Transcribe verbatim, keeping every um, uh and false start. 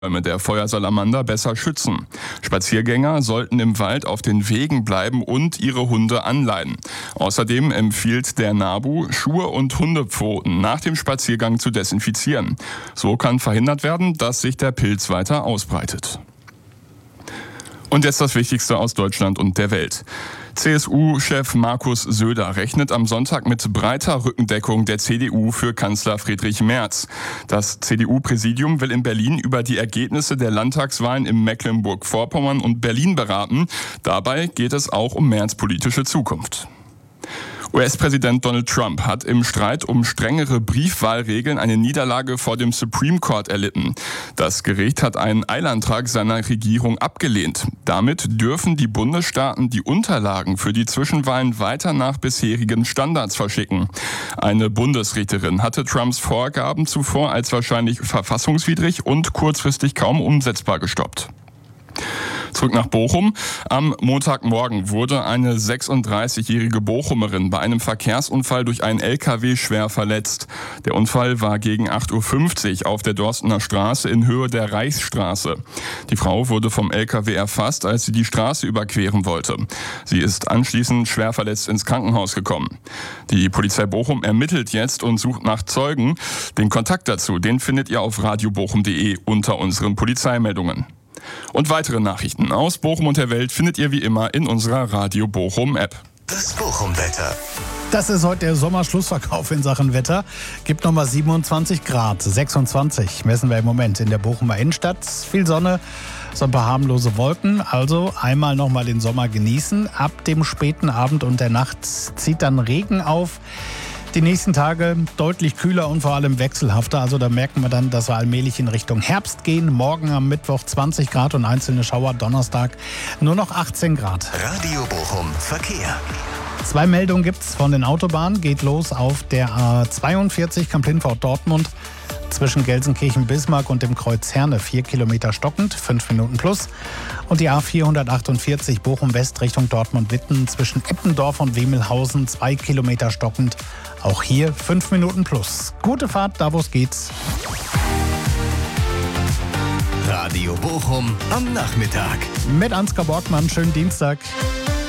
der Feuersalamander besser schützen. Spaziergänger sollten im Wald auf den Wegen bleiben und ihre Hunde anleinen. Außerdem empfiehlt der NABU, Schuhe und Hundepfoten nach dem Spaziergang zu desinfizieren. So kann verhindert werden, dass sich der Pilz weiter ausbreitet. Und jetzt das Wichtigste aus Deutschland und der Welt. C S U-Chef Markus Söder rechnet am Sonntag mit breiter Rückendeckung der C D U für Kanzler Friedrich Merz. Das C D U-Präsidium will in Berlin über die Ergebnisse der Landtagswahlen in Mecklenburg-Vorpommern und Berlin beraten. Dabei geht es auch um Merz' politische Zukunft. U S-Präsident Donald Trump hat im Streit um strengere Briefwahlregeln eine Niederlage vor dem Supreme Court erlitten. Das Gericht hat einen Eilantrag seiner Regierung abgelehnt. Damit dürfen die Bundesstaaten die Unterlagen für die Zwischenwahlen weiter nach bisherigen Standards verschicken. Eine Bundesrichterin hatte Trumps Vorgaben zuvor als wahrscheinlich verfassungswidrig und kurzfristig kaum umsetzbar gestoppt. Zurück nach Bochum. Am Montagmorgen wurde eine sechsunddreißigjährige Bochumerin bei einem Verkehrsunfall durch einen L K W schwer verletzt. Der Unfall war gegen acht Uhr fünfzig auf der Dorstener Straße in Höhe der Reichsstraße. Die Frau wurde vom L K W erfasst, als sie die Straße überqueren wollte. Sie ist anschließend schwer verletzt ins Krankenhaus gekommen. Die Polizei Bochum ermittelt jetzt und sucht nach Zeugen. Den Kontakt dazu, den findet ihr auf radiobochum punkt de unter unseren Polizeimeldungen. Und weitere Nachrichten aus Bochum und der Welt findet ihr wie immer in unserer Radio Bochum App. Das Bochum-Wetter. Das ist heute der Sommerschlussverkauf in Sachen Wetter. Gibt nochmal siebenundzwanzig Grad, sechsundzwanzig messen wir im Moment in der Bochumer Innenstadt. Viel Sonne, so ein paar harmlose Wolken. Also einmal nochmal den Sommer genießen. Ab dem späten Abend und der Nacht zieht dann Regen auf. Die nächsten Tage deutlich kühler und vor allem wechselhafter. Also da merken wir dann, dass wir allmählich in Richtung Herbst gehen. Morgen am Mittwoch zwanzig Grad und einzelne Schauer. Donnerstag nur noch achtzehn Grad. Radio Bochum Verkehr. Zwei Meldungen gibt's von den Autobahnen. Geht los auf der A zweiundvierzig Kamp-Lindfort-Dortmund zwischen Gelsenkirchen-Bismarck und dem Kreuz Herne. Vier Kilometer stockend, fünf Minuten plus. Und die A vierhundertachtundvierzig Bochum-West Richtung Dortmund-Witten zwischen Eppendorf und Wemelhausen. Zwei Kilometer stockend. Auch hier fünf Minuten plus. Gute Fahrt, da wo es geht. Radio Bochum am Nachmittag. Mit Ansgar Borgmann, schönen Dienstag.